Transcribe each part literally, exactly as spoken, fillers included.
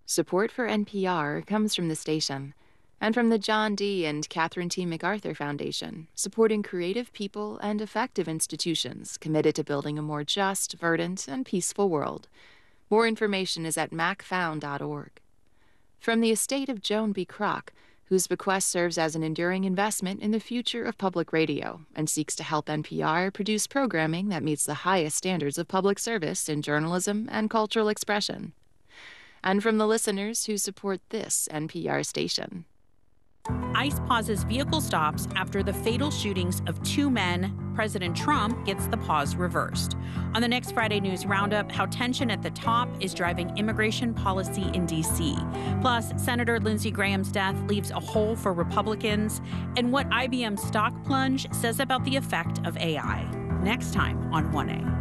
Support for N P R comes from the station and from the John D. and Catherine T. MacArthur Foundation, supporting creative people and effective institutions committed to building a more just, verdant, and peaceful world. More information is at mac found dot org. From the estate of Joan B. Kroc, whose bequest serves as an enduring investment in the future of public radio and seeks to help N P R produce programming that meets the highest standards of public service in journalism and cultural expression. And from the listeners who support this N P R station. ICE pauses vehicle stops after the fatal shootings of two men. President Trump gets the pause reversed. On the next Friday News Roundup, how tension at the top is driving immigration policy in D C. Plus, Senator Lindsey Graham's death leaves a hole for Republicans, and what I B M's stock plunge says about the effect of A I. Next time on one A.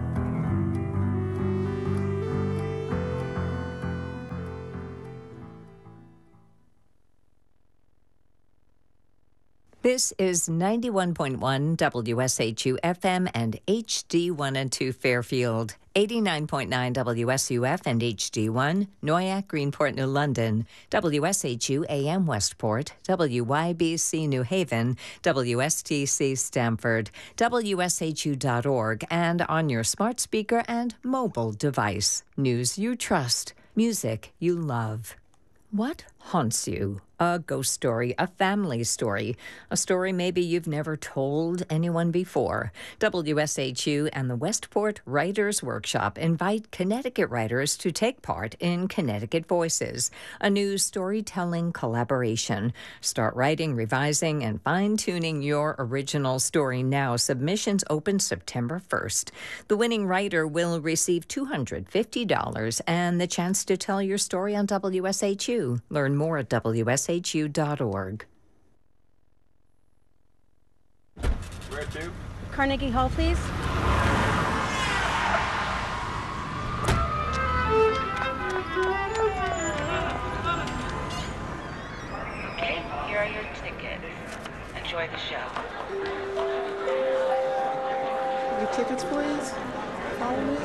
This is ninety-one point one W S H U F M and H D one and two Fairfield, eighty-nine point nine W S U F and H D one, Noyac, Greenport, New London, W S H U A M Westport, W Y B C New Haven, W S T C Stamford, W S H U dot org, and on your smart speaker and mobile device. News you trust, music you love. What haunts you? A ghost story, a family story, a story maybe you've never told anyone before. W S H U and the Westport Writers Workshop invite Connecticut writers to take part in Connecticut Voices, a new storytelling collaboration. Start writing, revising, and fine-tuning your original story now. Submissions open September first. The winning writer will receive two hundred fifty dollars and the chance to tell your story on W S H U. Learn more at W S H U dot org. Where to? Carnegie Hall, please. Okay, here are your tickets. Enjoy the show. Your tickets, please. Follow me.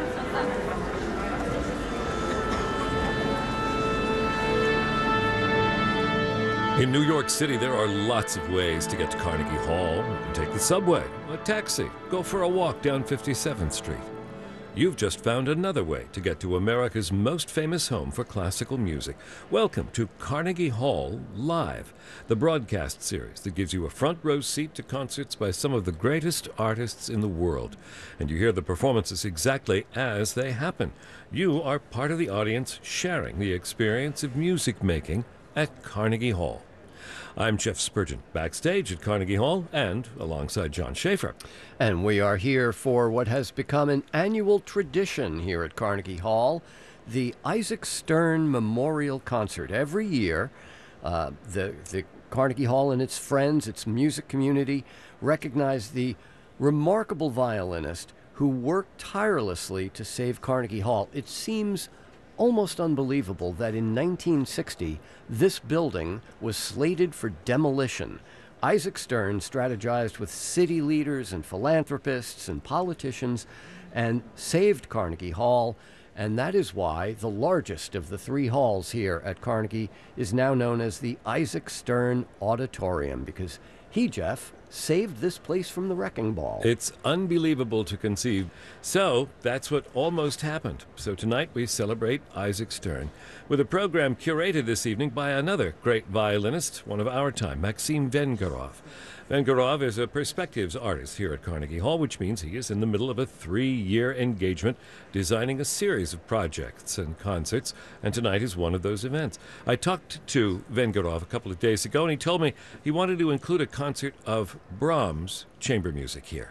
In New York City, there are lots of ways to get to Carnegie Hall. You can take the subway, a taxi, go for a walk down fifty-seventh Street. You've just found another way to get to America's most famous home for classical music. Welcome to Carnegie Hall Live, the broadcast series that gives you a front row seat to concerts by some of the greatest artists in the world. And you hear the performances exactly as they happen. You are part of the audience sharing the experience of music making at Carnegie Hall. I'm Jeff Spurgeon, backstage at Carnegie Hall and alongside John Schaefer. And we are here for what has become an annual tradition here at Carnegie Hall, the Isaac Stern Memorial Concert. Every year, uh, the, the Carnegie Hall and its friends, its music community, recognize the remarkable violinist who worked tirelessly to save Carnegie Hall. It seems almost unbelievable that in nineteen sixty, this building was slated for demolition. Isaac Stern strategized with city leaders and philanthropists and politicians and saved Carnegie Hall, and that is why the largest of the three halls here at Carnegie is now known as the Isaac Stern Auditorium, because he, Jeff, saved this place from the wrecking ball. It's unbelievable to conceive. So that's what almost happened. So tonight we celebrate Isaac Stern with a program curated this evening by another great violinist, one of our time, Maxim Vengerov. Vengerov is a perspectives artist here at Carnegie Hall, which means he is in the middle of a three-year engagement designing a series of projects and concerts, and tonight is one of those events. I talked to Vengerov a couple of days ago, and he told me he wanted to include a concert of Brahms' chamber music here.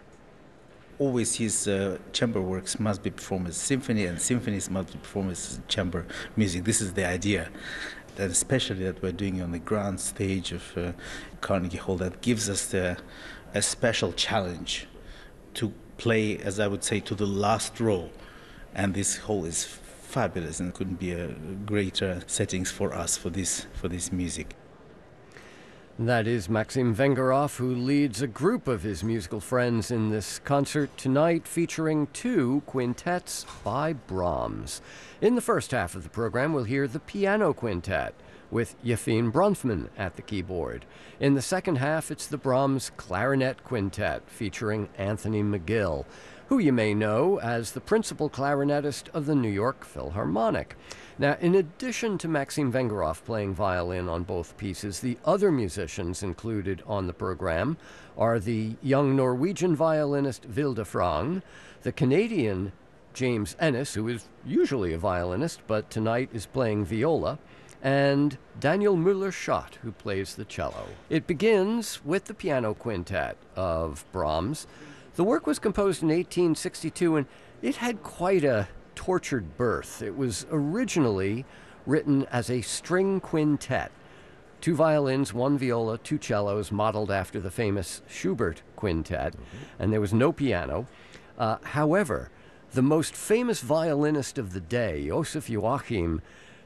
Always his uh, chamber works must be performed as symphony, and symphonies must be performed as chamber music. This is the idea. And especially that we're doing on the grand stage of uh, Carnegie Hall, that gives us the, a special challenge to play, as I would say, to the last row. And this hall is fabulous, and couldn't be a greater settings for us for this for this music. That is Maxim Vengerov, who leads a group of his musical friends in this concert tonight, featuring two quintets by Brahms. In the first half of the program, we'll hear the piano quintet, with Yefim Bronfman at the keyboard. In the second half, it's the Brahms Clarinet Quintet, featuring Anthony McGill, who you may know as the principal clarinetist of the New York Philharmonic. Now, in addition to Maxim Vengerov playing violin on both pieces, the other musicians included on the program are the young Norwegian violinist Vilde Frang, the Canadian James Ennis, who is usually a violinist, but tonight is playing viola, and Daniel Müller-Schott, who plays the cello. It begins with the piano quintet of Brahms. The work was composed in eighteen sixty-two, and it had quite a tortured birth. It was originally written as a string quintet. Two violins, one viola, two cellos, modeled after the famous Schubert quintet, mm-hmm. and there was no piano. Uh, however, the most famous violinist of the day, Joseph Joachim,